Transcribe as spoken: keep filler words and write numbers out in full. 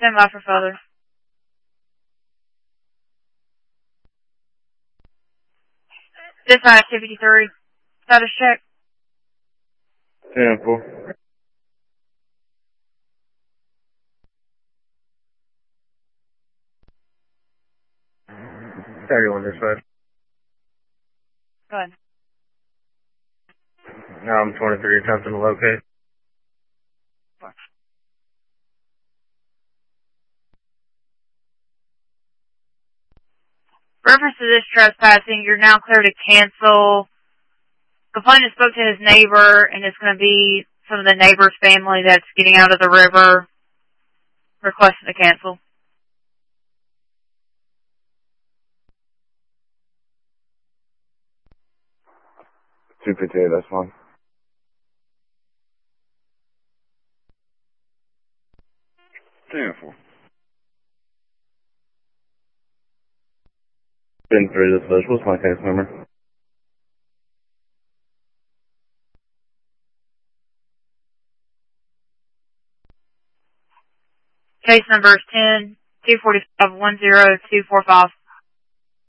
Stand by for further. Dispatch two fifty-three. Status check. ten four. thirty-one dispatch. Go ahead. Now I'm twenty-three attempting to locate. Reference to this trespassing, you're now clear to cancel. Complainant spoke to his neighbor, and it's going to be some of the neighbor's family that's getting out of the river, requesting to cancel. two fifty-eight, that's fine. ten four. Been through this list. What's my case number? Case number is ten two forty-five one zero two four five.